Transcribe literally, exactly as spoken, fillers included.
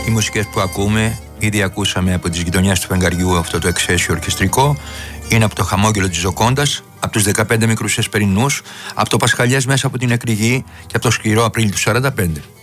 Οι μουσικές που ακούμε, ήδη ακούσαμε από τις γειτονιές του φεγγαριού αυτό το εξαίσιο ορκιστρικό, είναι από το χαμόγελο της Ζοκόντας, από τους δεκαπέντε μικρούς εσπερινούς, από το Πασχαλιές μέσα από την νεκρή γη και από το σκληρό Απρίλιο του σαράντα πέντε.